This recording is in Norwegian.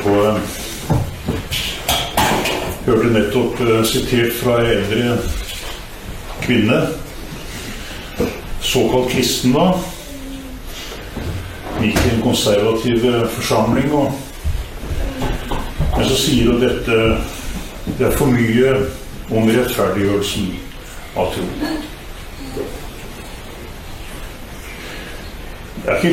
på hørte nettopp sitert fra en eldre kvinne, såkalt kristen da, gikk i en konservativ forsamling, men så sier hun dette, det for mye om rettferdiggjørelsen av tro. Det ikke